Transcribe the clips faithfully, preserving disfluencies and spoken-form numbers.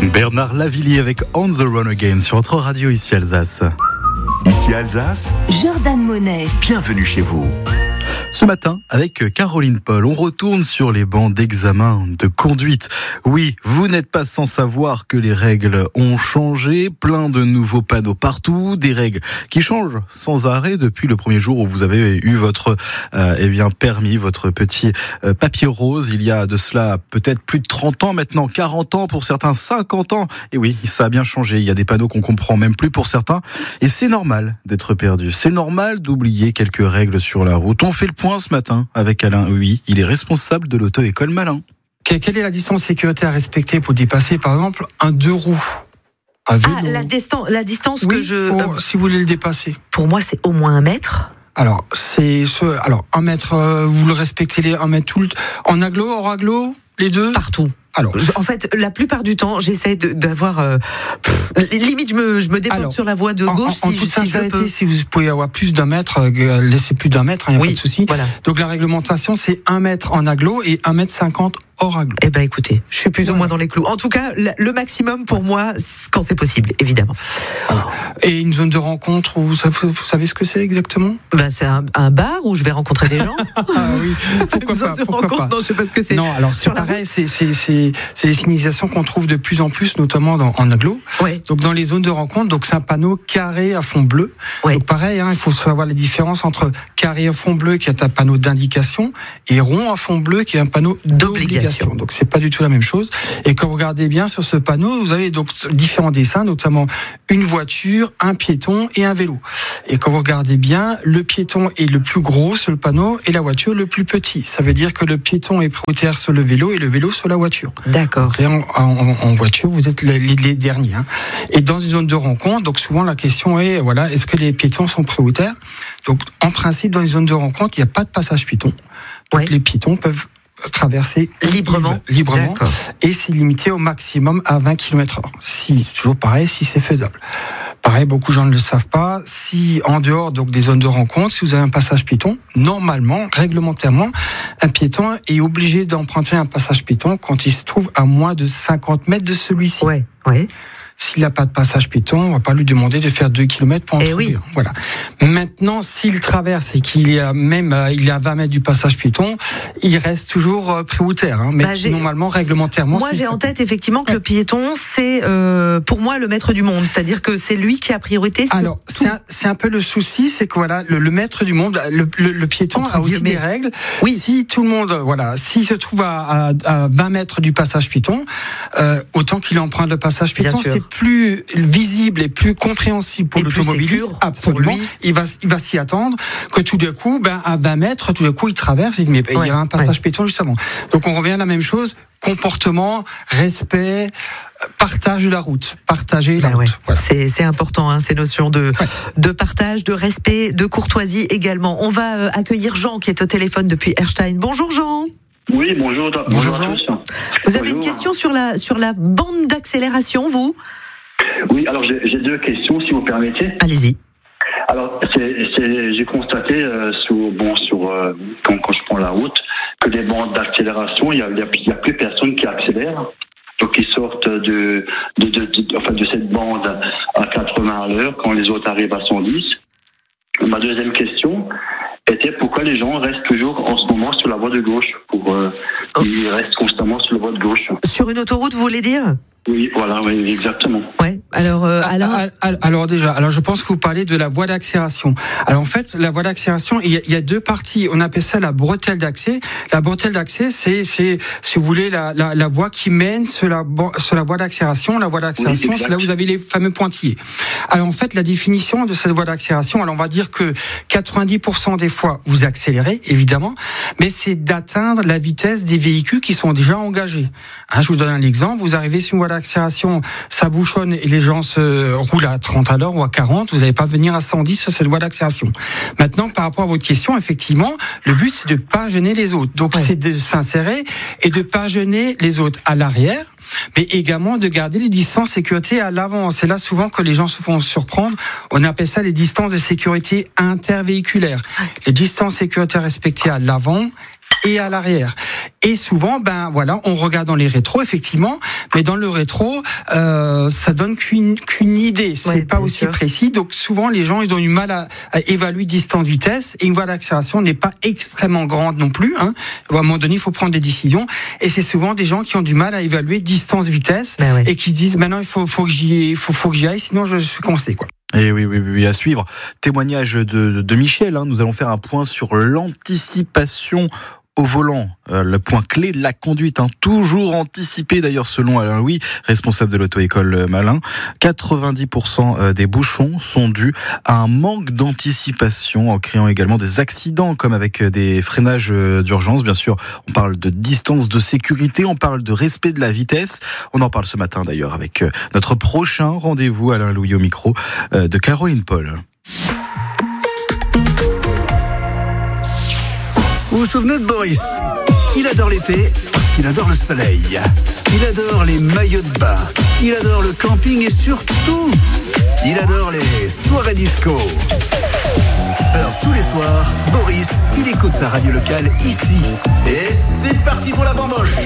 Bernard Lavilliers avec On the Run Again sur votre radio ici Alsace. Ici Alsace, Jordan Monet. Bienvenue chez vous. Ce matin, avec Caroline Paul, on retourne sur les bancs d'examen de conduite. Oui, vous n'êtes pas sans savoir que les règles ont changé, plein de nouveaux panneaux partout, des règles qui changent sans arrêt depuis le premier jour où vous avez eu votre euh, eh bien permis, votre petit euh, papier rose. Il y a de cela peut-être plus de trente ans maintenant, quarante ans pour certains, cinquante ans. Et oui, ça a bien changé. Il y a des panneaux qu'on comprend même plus pour certains. Et c'est normal d'être perdu. C'est normal d'oublier quelques règles sur la route. On fait le point ce matin avec Alain. Oui, il est responsable de l'auto-école Malin. Quelle est la distance sécurité à respecter pour dépasser, par exemple, un deux roues? Un vélo. Ah, la, distan- la distance oui, que je... pour, euh, si vous voulez le dépasser. Pour moi, c'est au moins un mètre. Alors, c'est ce, alors, un mètre, euh, vous le respectez les un mètre tout le, en agglo, hors agglo, les deux? Partout. Alors, je, en fait, la plupart du temps, j'essaie de, d'avoir... Euh, pff, limite, je me, je me déporte alors, sur la voie de en, gauche. En, en si, toute si sincérité, si vous pouvez avoir plus d'un mètre, euh, laissez plus d'un mètre, il n'y a oui, pas de souci. Voilà. Donc la réglementation, c'est un mètre en agglo et un mètre cinquante hors agglo. Eh ben écoutez, je suis plus voilà. ou moins dans les clous. En tout cas, le maximum pour moi, quand c'est possible, évidemment. Voilà. Et une zone de rencontre, vous savez, vous savez ce que c'est exactement? Ben c'est un, un bar où je vais rencontrer des gens. Ah oui, pourquoi une zone pas, de pourquoi rencontre, pas. non, je sais pas ce que c'est. Non, alors c'est pareil, c'est, c'est, c'est, c'est des signalisations qu'on trouve de plus en plus, notamment dans, en agglo. Ouais. Donc dans les zones de rencontre, donc c'est un panneau carré à fond bleu. Ouais. Donc pareil, hein, il faut savoir la différence entre carré à fond bleu qui est un panneau d'indication et rond à fond bleu qui est un panneau d'obligation. D'obligation. Donc c'est pas du tout la même chose. Et quand vous regardez bien sur ce panneau, vous avez donc différents dessins, notamment une voiture, un piéton et un vélo. Et quand vous regardez bien, le piéton est le plus gros sur le panneau et la voiture le plus petit. Ça veut dire que le piéton est prioritaire sur le vélo et le vélo sur la voiture. D'accord. Et en, en, en voiture, vous êtes les, les derniers. Hein. Et dans une zone de rencontre, donc souvent la question est, voilà, est-ce que les piétons sont prioritaires? Donc en principe, dans une zone de rencontre, il n'y a pas de passage piéton. Donc ouais. Les piétons peuvent traverser librement, librement D'accord. Et c'est limité au maximum à vingt kilomètres heure. Si, toujours pareil, si c'est faisable. Pareil, beaucoup de gens ne le savent pas. Si en dehors donc des zones de rencontre, si vous avez un passage piéton, normalement, réglementairement, un piéton est obligé d'emprunter un passage piéton quand il se trouve à moins de cinquante mètres de celui-ci. Ouais, ouais. S'il n'a pas de passage piéton, on va pas lui demander de faire deux kilomètres pour en eh trouver. Oui. Voilà. Maintenant, s'il traverse et qu'il est à même, euh, il est à vingt mètres du passage piéton, il reste toujours euh, prioritaire. Hein, mais bah, normalement, réglementairement, moi, c'est, j'ai ça. en tête effectivement que ouais. le piéton, c'est euh, pour moi le maître du monde, c'est-à-dire que c'est lui qui a priorité sur Alors, tout. c'est un, c'est un peu le souci, c'est que voilà, le, le maître du monde, le, le, le piéton Entre a aussi des règles. Oui. Si tout le monde, voilà, s'il se trouve à, à, à vingt mètres du passage piéton, euh, autant qu'il emprunte le passage piéton, c'est plus visible et plus compréhensible pour et l'automobiliste. Absolument. Pour lui. Il va, il va s'y attendre que tout d'un coup, ben, à vingt mètres, tout d'un coup, il traverse, il dit, mais ouais, il y a un passage ouais. piéton juste avant. Donc, on revient à la même chose. Comportement, respect, partage de la route, partager la ben route. Ouais. Voilà. C'est, c'est important, hein, ces notions de, ouais. de partage, de respect, de courtoisie également. On va euh, accueillir Jean qui est au téléphone depuis Erstein. Bonjour Jean. Oui, bonjour. Bonjour, bonjour à tous. Vous bonjour. avez une question sur la, sur la bande d'accélération, vous ? Oui, alors j'ai, j'ai deux questions, si vous permettez. Allez-y. Alors, c'est, c'est, j'ai constaté, euh, sur, bon, sur, euh, quand, quand je prends la route, que les bandes d'accélération, il y a, il y a, il y a plus personne qui accélère. Donc, ils sortent de, de, de, de, enfin, de cette bande à quatre-vingts à l'heure quand les autres arrivent à cent dix. Ma deuxième question était pourquoi les gens restent toujours en ce moment sur la voie de gauche. Pour, euh, oh. Ils restent constamment sur la voie de gauche. Sur une autoroute, vous voulez dire ? Oui, voilà, oui, exactement. Ouais. Alors, euh, alors, alors, alors déjà, alors je pense que vous parlez de la voie d'accélération. Alors en fait, la voie d'accélération, il y a, il y a deux parties. On appelle ça la bretelle d'accès. La bretelle d'accès, c'est, c'est, si vous voulez, la, la, la voie qui mène sur la, sur la voie d'accélération. La voie d'accélération, oui, c'est là où vous avez les fameux pointillés. Alors en fait, la définition de cette voie d'accélération, alors on va dire que quatre-vingt-dix pour cent des fois, vous accélérez, évidemment, mais c'est d'atteindre la vitesse des véhicules qui sont déjà engagés. Hein, je vous donne un exemple. Vous arrivez sur une voie d'accélération, ça bouchonne et les gens se roulent à trente à l'heure ou à quarante, vous n'allez pas venir à cent dix sur cette voie d'accélération. Maintenant, par rapport à votre question, effectivement, le but, c'est de ne pas gêner les autres. Donc, ouais. c'est de s'insérer et de ne pas gêner les autres à l'arrière, mais également de garder les distances de sécurité à l'avant. C'est là souvent que les gens se font surprendre. On appelle ça les distances de sécurité intervéhiculaires. Les distances sécuritaires respectées à l'avant et à l'arrière. Et souvent, ben voilà, on regarde dans les rétros, effectivement, mais dans le rétro, euh, ça donne qu'une, qu'une idée. C'est ouais, pas aussi sûr. précis. Donc souvent, les gens, ils ont du mal à, à évaluer distance de vitesse. Et une voie d'accélération n'est pas extrêmement grande non plus. Hein. À un moment donné, il faut prendre des décisions. Et c'est souvent des gens qui ont du mal à évaluer distance de vitesse ouais. et qui se disent, maintenant, il faut, faut que j'y, faut, faut que j'y aille, sinon je suis coincé, quoi. Et oui, oui, oui, à suivre. Témoignage de, de Michel. Hein. Nous allons faire un point sur l'anticipation au volant, euh, le point clé de la conduite, hein, toujours anticipé d'ailleurs selon Alain Louis, responsable de l'auto-école Malin. quatre-vingt-dix pour cent des bouchons sont dus à un manque d'anticipation, en créant également des accidents comme avec des freinages d'urgence. Bien sûr, on parle de distance de sécurité, on parle de respect de la vitesse. On en parle ce matin d'ailleurs avec notre prochain rendez-vous, Alain Louis au micro de Caroline Paul. Vous vous souvenez de Boris ? Il adore l'été parce qu'il adore le soleil. Il adore les maillots de bain. Il adore le camping et surtout, il adore les soirées disco. Alors tous les soirs, Boris, il écoute sa radio locale ici. Et c'est parti pour la bamboche.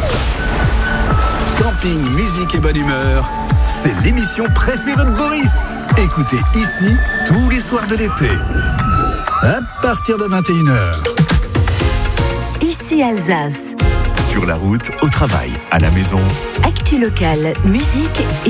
Camping, musique et bonne humeur, c'est l'émission préférée de Boris. Écoutez ici tous les soirs de l'été. À partir de vingt et une heures. Ici Alsace. Sur la route, au travail, à la maison. Actu locale, musique et